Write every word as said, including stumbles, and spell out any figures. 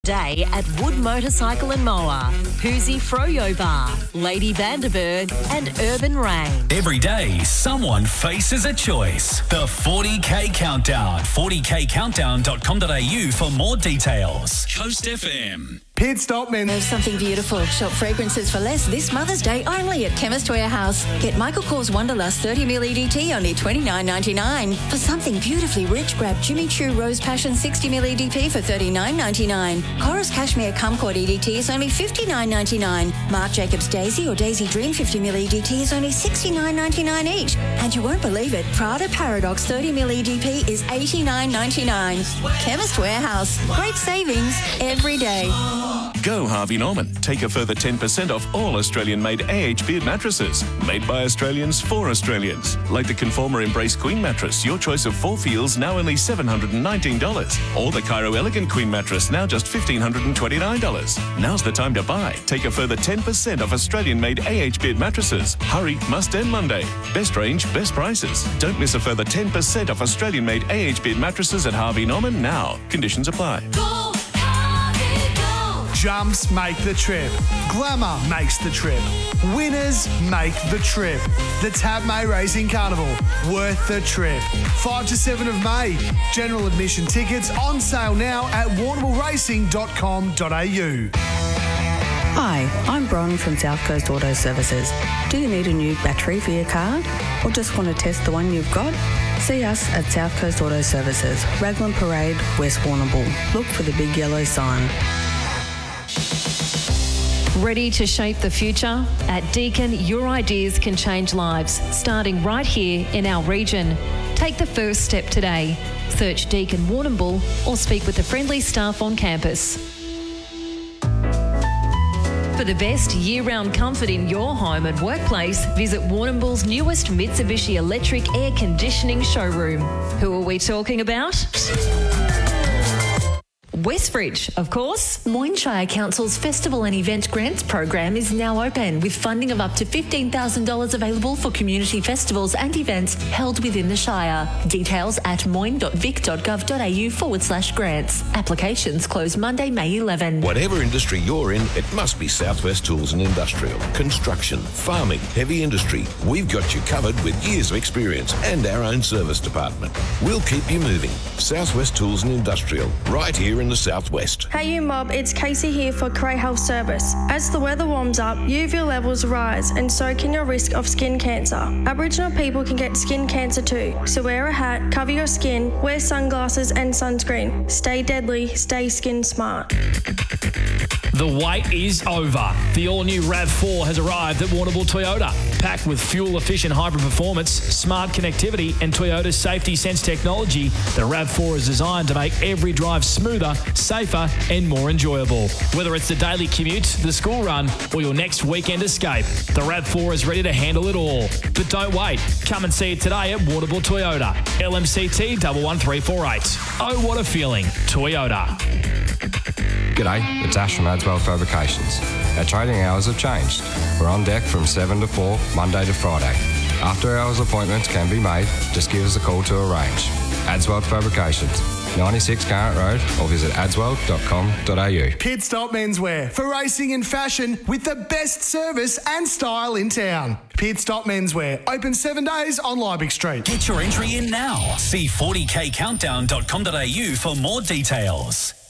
Day at Wood Motorcycle and Mower, Hoosie Froyo Bar, Lady Vanderberg and Urban Rain. Every day, someone faces a choice. The forty K Countdown. forty K countdown dot com dot a u for more details. Coast F M. Pit Stop Men. Have something beautiful. Shop fragrances for less this Mother's Day only at Chemist Warehouse. Get Michael Kors Wanderlust thirty milliliter E D T only twenty-nine ninety-nine. For something beautifully rich, grab Jimmy Choo Rose Passion sixty milliliter E D P for thirty-nine ninety-nine. Chorus Cashmere Kumquat E D T is only fifty-nine ninety-nine. Marc Jacobs Daisy or Daisy Dream fifty milliliter E D T is only sixty-nine ninety-nine each. And you won't believe it, Prada Paradox thirty milliliter E D P is eighty-nine ninety-nine. Chemist Warehouse. Great savings every day. Go Harvey Norman. Take a further ten percent off all Australian-made A H Beard mattresses. Made by Australians for Australians. Like the Conformer Embrace Queen mattress, your choice of four feels now only seven hundred nineteen dollars. Or the Cairo Elegant Queen mattress now just one thousand five hundred twenty-nine dollars. Now's the time to buy. Take a further ten percent off Australian-made A H Beard mattresses. Hurry, must end Monday. Best range, best prices. Don't miss a further ten percent off Australian-made A H Beard mattresses at Harvey Norman now. Conditions apply. Go, Harvey, go. Jumps make the trip. Glamour makes the trip. Winners make the trip. The Tab May Racing Carnival. Worth the trip. five to seven of May. General admission tickets on sale now at warrnambool racing dot com dot a u. Hi, I'm Bron from South Coast Auto Services. Do you need a new battery for your car? Or just want to test the one you've got? See us at South Coast Auto Services, Raglan Parade, West Warrnambool. Look for the big yellow sign. Ready to shape the future? At Deakin, your ideas can change lives, starting right here in our region. Take the first step today. Search Deakin Warrnambool or speak with the friendly staff on campus. For the best year-round comfort in your home and workplace, visit Warrnambool's newest Mitsubishi electric air conditioning showroom. Who are we talking about? Westbridge, of course. Moyne Shire Council's Festival and Event Grants program is now open with funding of up to fifteen thousand dollars available for community festivals and events held within the Shire. Details at moyne dot vic dot gov dot a u forward slash grants. Applications close Monday, May eleventh. Whatever industry you're in, it must be Southwest Tools and Industrial. Construction, farming, heavy industry. We've got you covered with years of experience and our own service department. We'll keep you moving. Southwest Tools and Industrial, right here in the southwest. Hey you mob, it's Casey here for Cray Health Service. As the weather warms up, U V levels rise and so can your risk of skin cancer. Aboriginal people can get skin cancer too, so wear a hat, cover your skin, wear sunglasses and sunscreen. Stay deadly, stay skin smart. The wait is over. The all-new RAV four has arrived at Warrnambool Toyota. Packed with fuel-efficient hybrid performance, smart connectivity and Toyota's Safety Sense technology, the RAV four is designed to make every drive smoother, safer and more enjoyable. Whether it's the daily commute, the school run or your next weekend escape, the RAV four is ready to handle it all. But don't wait. Come and see it today at Warrnambool Toyota. L M C T one one three four eight. Oh, what a feeling. Toyota. G'day, it's Ash from Adswell Fabrications. Our trading hours have changed. We're on deck from seven to four, Monday to Friday. After hours appointments can be made, just give us a call to arrange. Adswell Fabrications, ninety-six Current Road, or visit adswell dot com dot a u. Pit Stop Menswear for racing and fashion with the best service and style in town. Pit Stop Menswear, open seven days on Liebig Street. Get your entry in now. See forty K countdown dot com dot a u for more details.